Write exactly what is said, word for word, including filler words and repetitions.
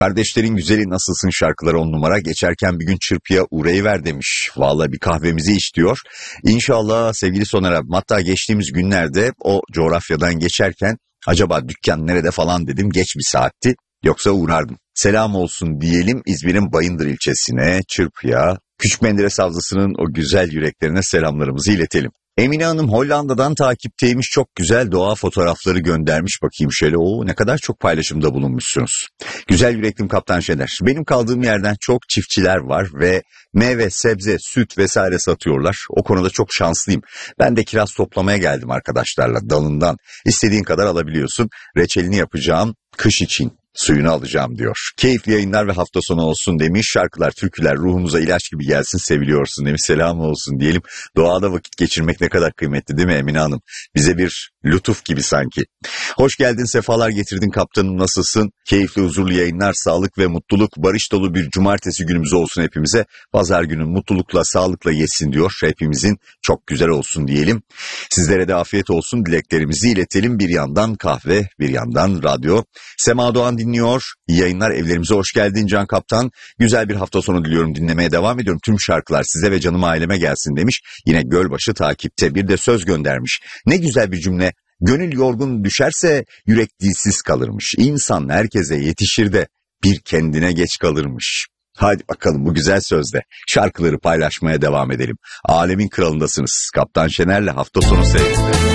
Kardeşlerin güzeli nasılsın şarkıları on numara. Geçerken bir gün çırpıya uğrayıver demiş. Vallahi bir kahvemizi iç diyor. İnşallah sevgili Soner abi. Hatta geçtiğimiz günlerde o coğrafyadan geçerken acaba dükkan nerede falan dedim. Geç bir saatti. Yoksa uğrardım. Selam olsun diyelim İzmir'in Bayındır ilçesine, çırpıya, Küçük Menderes Havzası'nın o güzel yüreklerine selamlarımızı iletelim. Emine Hanım Hollanda'dan takipteymiş, çok güzel doğa fotoğrafları göndermiş. Bakayım şöyle, o ne kadar çok paylaşımda bulunmuşsunuz. Güzel yüreklim Kaptan Şener. Benim kaldığım yerden çok çiftçiler var ve meyve, sebze, süt vesaire satıyorlar. O konuda çok şanslıyım. Ben de kiraz toplamaya geldim arkadaşlarla dalından. İstediğin kadar alabiliyorsun. Reçelini yapacağım kış için. Suyunu alacağım diyor. Keyifli yayınlar ve hafta sonu olsun demiş. Şarkılar, türküler ruhumuza ilaç gibi gelsin, seviliyorsun demiş. Selam olsun diyelim. Doğada vakit geçirmek ne kadar kıymetli değil mi Emine Hanım? Bize bir lütuf gibi sanki. Hoş geldin, sefalar getirdin kaptanım, nasılsın? Keyifli, huzurlu yayınlar, sağlık ve mutluluk, barış dolu bir cumartesi günümüz olsun hepimize. Pazar günü mutlulukla, sağlıkla geçsin diyor. Hepimizin çok güzel olsun diyelim. Sizlere de afiyet olsun dileklerimizi iletelim. Bir yandan kahve, bir yandan radyo. Sema Doğan dinliyor. İyi yayınlar, evlerimize hoş geldin Can Kaptan. Güzel bir hafta sonu diliyorum, dinlemeye devam ediyorum. Tüm şarkılar size ve canım aileme gelsin demiş. Yine Gölbaşı takipte, bir de söz göndermiş. Ne güzel bir cümle. Gönül yorgun düşerse yürek dilsiz kalırmış. İnsan herkese yetişir de bir kendine geç kalırmış. Hadi bakalım bu güzel sözle şarkıları paylaşmaya devam edelim. Alemin kralındasınız. Kaptan Şener'le hafta sonu seyredin.